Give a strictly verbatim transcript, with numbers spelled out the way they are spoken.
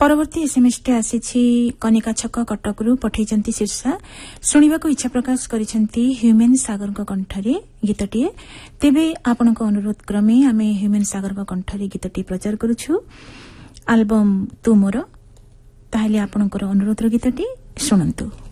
परवर्ती एसएमएसटी आसी कनिका छक कटकरू पठाइछन्ती शीर्षा शुणिबाको इच्छा प्रकाश गरिछन्ती ह्युमेन सागरको कण्ठरे गीतटीए। तेबे आपणको अनुरोध क्रमे आमे ह्युमेन सागरको कण्ठरे गीतटी प्रचार करूछु एल्बम तू मोर। ताहेले आपणकर अनुरोधर गीतटी शुणन्तु।